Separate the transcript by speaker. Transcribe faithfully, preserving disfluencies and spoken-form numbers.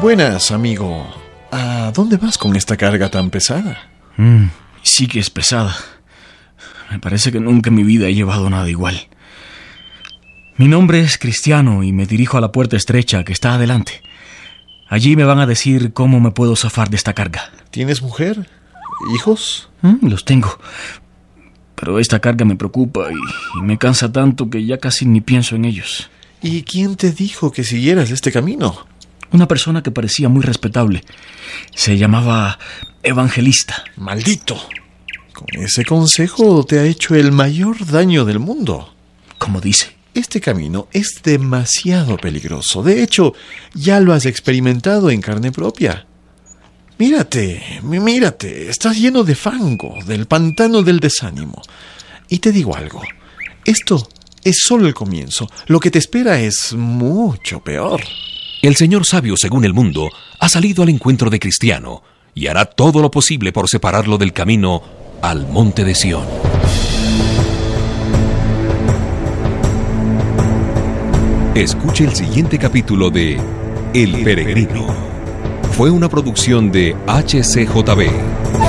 Speaker 1: Buenas, amigo. ¿A dónde vas con esta carga tan pesada?
Speaker 2: Mm, sí que es pesada. Me parece que nunca en mi vida he llevado nada igual. Mi nombre es Cristiano y me dirijo a la puerta estrecha que está adelante. Allí me van a decir cómo me puedo zafar de esta carga.
Speaker 1: ¿Tienes mujer? ¿Hijos?
Speaker 2: Mm, los tengo. Pero esta carga me preocupa y, y me cansa tanto que ya casi ni pienso en ellos.
Speaker 1: ¿Y quién te dijo que siguieras este camino?
Speaker 2: Una persona que parecía muy respetable. Se llamaba Evangelista.
Speaker 1: ¡Maldito! Con ese consejo te ha hecho el mayor daño del mundo.
Speaker 2: ¿Cómo dice?
Speaker 1: Este camino es demasiado peligroso. De hecho, ya lo has experimentado en carne propia. Mírate, mírate, estás lleno de fango, del pantano del desánimo. Y te digo algo, esto es solo el comienzo. Lo que te espera es mucho peor.
Speaker 3: El señor sabio, según el mundo, ha salido al encuentro de Cristiano y hará todo lo posible por separarlo del camino al monte de Sión. Escuche el siguiente capítulo de El Peregrino. Fue una producción de H C J B.